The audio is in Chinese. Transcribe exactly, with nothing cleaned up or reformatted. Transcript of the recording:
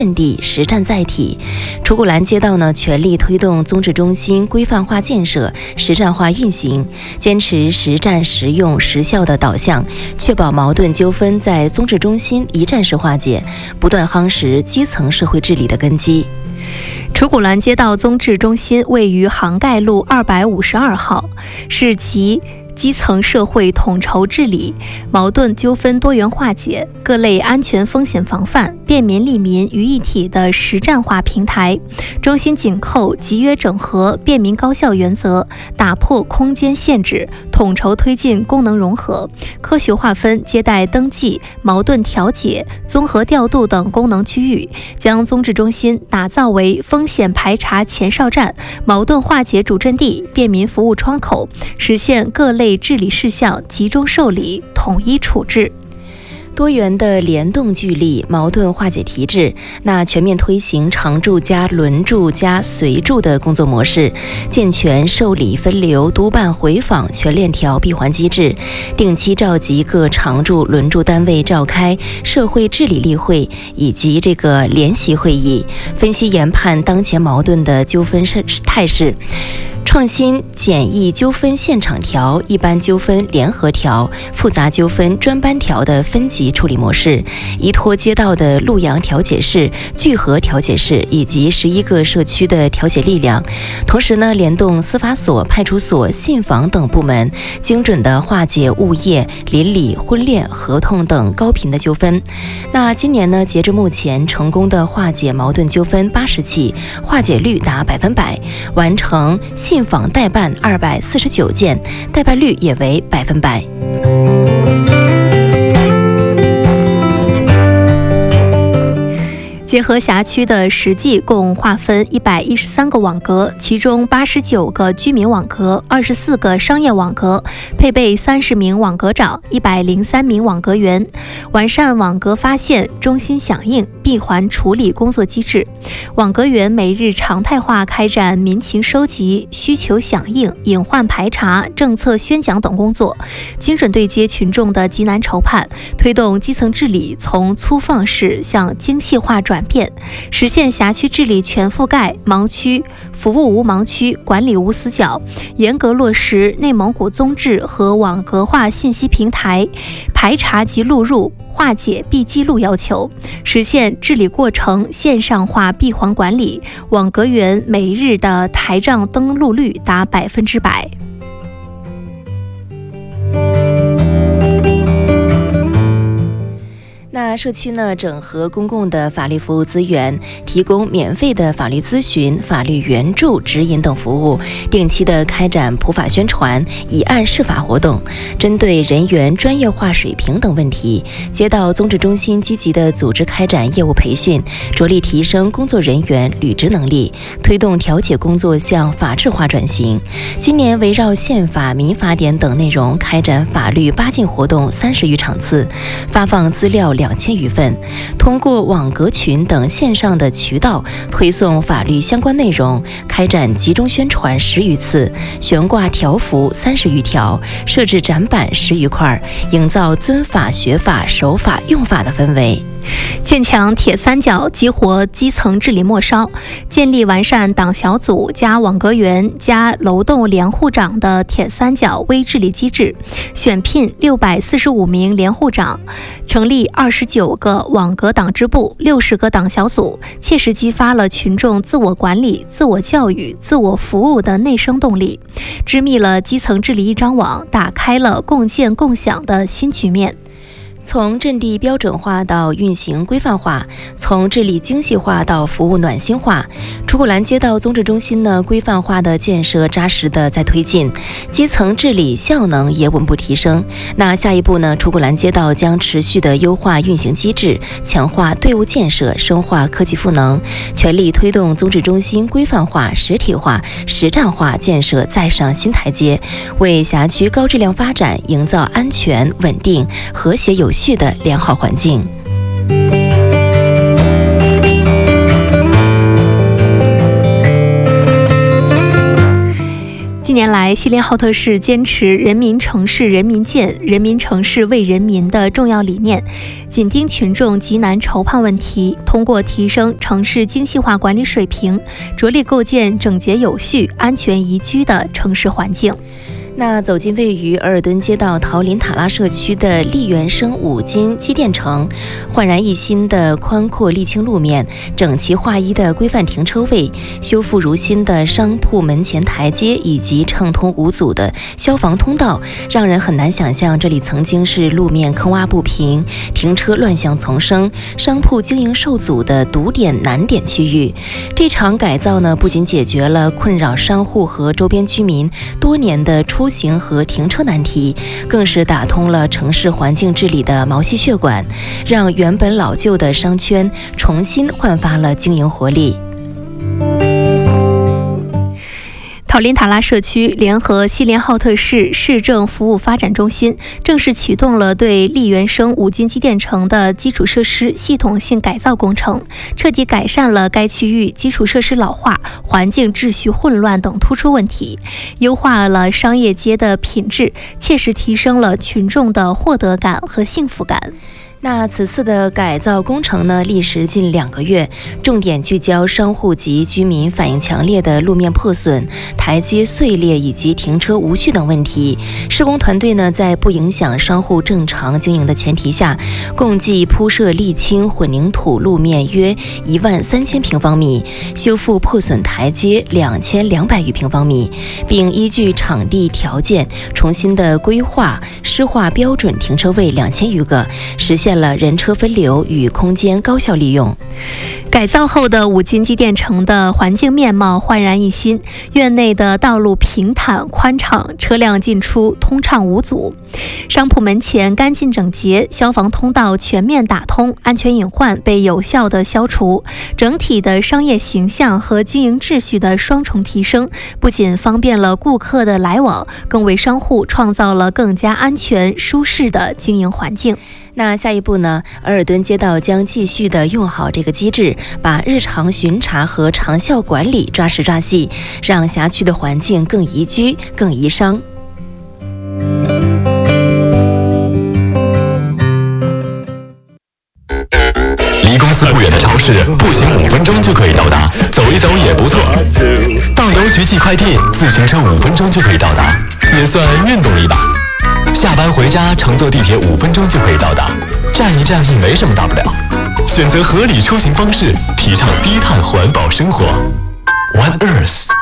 阵地实战载体。楚古兰街道呢，全力推动综治中心规范化建设、实战化运行，坚持实战实用实效的导向，确保矛盾纠纷在综治中心一站式化解，不断夯实基层社会治理的根基。 楚古兰街道综治中心位于杭盖路二百五十二号，是集基层社会统筹治理、矛盾纠纷多元化解、各类安全风险防范、便民利民于一体的实战化平台。中心紧扣集约整合、便民高效原则，打破空间限制，统筹推进功能融合，科学划分接待登记、矛盾调解、综合调度等功能区域，将综治中心打造为风险排查前哨站、矛盾化解主阵地、便民服务窗口，实现各类治理事项集中受理、统一处置。 多元的联动聚力、矛盾化解提质，那全面推行常驻加轮驻加随驻的工作模式，健全受理分流、督办回访全链条闭环机制，定期召集各常驻轮驻单位召开社会治理例会以及这个联席会议，分析研判当前矛盾的纠纷态势。创新简易纠纷现场调、一般纠纷联合调、复杂纠纷专班调的分级处理模式，依托街道的陆阳调解室、聚合调解室以及十一个社区的调解力量，同时呢，联动司法所、派出所、信访等部门，精准的化解物业、邻里、婚恋、合同等高频的纠纷。那今年呢，截至目前，成功的化解矛盾纠纷八十起，化解率达百分百，完成信访代办二百四十九件，代办率也为百分百。 结合辖区的实际，共划分一百一十三个网格，其中八十九个居民网格，二十四个商业网格，配备三十名网格长、一百零三名网格员，完善网格发现、中心响应、闭环处理工作机制。网格员每日常态化开展民情收集、需求响应、隐患排查、政策宣讲等工作，精准对接群众的急难愁盼，推动基层治理从粗放式向精细化转变，实现辖区治理全覆盖、盲区服务无盲区、管理无死角，严格落实内蒙古综治和网格化信息平台排查及录入、化解必记录要求，实现治理过程线上化闭环管理，网格员每日的台账登录率达百分之百。 那社区呢，整合公共的法律服务资源，提供免费的法律咨询、法律援助、指引等服务，定期的开展普法宣传、以案释法活动，针对人员专业化水平等问题，街道综治中心积极的组织开展业务培训，着力提升工作人员履职能力，推动调解工作向法治化转型。今年围绕宪法、民法典等内容开展法律八进活动三十余场次，发放资料两千余份，通过网格群等线上的渠道推送法律相关内容，开展集中宣传十余次，悬挂条幅三十余条，设置展板十余块，营造尊法、学法、守法、用法的氛围。 建强铁三角，激活基层治理末梢，建立完善党小组加网格员加楼栋联户长的铁三角微治理机制，选聘六百四十五名联户长，成立二十九个网格党支部、六十个党小组，切实激发了群众自我管理、自我教育、自我服务的内生动力，织密了基层治理一张网，打开了共建共享的新局面。 从阵地标准化到运行规范化，从治理精细化到服务暖心化，楚古兰街道综治中心呢，规范化的建设扎实的在推进，基层治理效能也稳步提升。那下一步呢，楚古兰街道将持续的优化运行机制，强化队伍建设，深化科技赋能，全力推动综治中心规范化、实体化、实战化建设再上新台阶，为辖区高质量发展营造安全、稳定、和谐有序的良好环境。 今近年来，锡林浩特市坚持人民城市人民建、人民城市为人民的重要理念，紧盯群众急难愁盼问题，通过提升城市精细化管理水平，着力构建整洁有序、安全宜居的城市环境。 那走进位于额尔敦街道陶林塔拉社区的利园生五金机电城，焕然一新的宽阔沥青路面，整齐划一的规范停车位，修复如新的商铺门前台阶，以及畅通无阻的消防通道，让人很难想象这里曾经是路面坑洼不平、停车乱象丛生、商铺经营受阻的堵点难点区域。这场改造呢，不仅解决了困扰商户和周边居民多年的出行和停车难题，更是打通了城市环境治理的毛细血管，让原本老旧的商圈重新焕发了经营活力。 陶林塔拉社区联合锡林浩特市市政服务发展中心正式启动了对利园生五金机电城的基础设施系统性改造工程，彻底改善了该区域基础设施老化、环境秩序混乱等突出问题，优化了商业街的品质，切实提升了群众的获得感和幸福感。 那此次的改造工程呢，历时近两个月，重点聚焦商户及居民反映强烈的路面破损、台阶碎裂以及停车无序等问题。施工团队呢，在不影响商户正常经营的前提下，共计铺设沥青混凝土路面约一万三千平方米，修复破损台阶两千两百余平方米，并依据场地条件重新的规划施划标准停车位两千余个，实现了人车分流与空间高效利用。 改造后的五金机电城的环境面貌焕然一新，院内的道路平坦宽敞，车辆进出通畅无阻，商铺门前干净整洁，消防通道全面打通，安全隐患被有效的消除，整体的商业形象和经营秩序的双重提升，不仅方便了顾客的来往，更为商户创造了更加安全舒适的经营环境。 那下一步呢，额尔敦街道将继续的用好这个机制，把日常巡查和长效管理抓实抓细，让辖区的环境更宜居、更宜商。 离公司不远的超市，步行五分钟就可以到达，走一走也不错。到邮局寄快递，自行车五分钟就可以到达，也算运动了一把。下班回家，乘坐地铁五分钟就可以到达，站一站也没什么大不了。选择合理出行方式，提倡低碳环保生活。One Earth。